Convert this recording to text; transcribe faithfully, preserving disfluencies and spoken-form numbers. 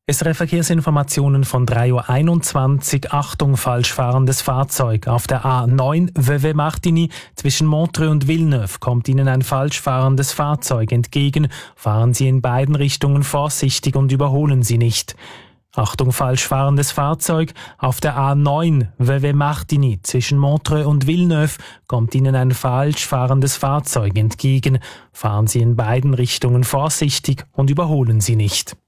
S R F-Verkehrsinformationen von drei Uhr einundzwanzig. Achtung, falsch fahrendes Fahrzeug. Auf der A neun Vevey-Martigny zwischen Montreux und Villeneuve kommt Ihnen ein falsch fahrendes Fahrzeug entgegen. Fahren Sie in beiden Richtungen vorsichtig und überholen Sie nicht. Achtung, falsch fahrendes Fahrzeug. Auf der A neun Vevey-Martigny zwischen Montreux und Villeneuve kommt Ihnen ein falsch fahrendes Fahrzeug entgegen. Fahren Sie in beiden Richtungen vorsichtig und überholen Sie nicht.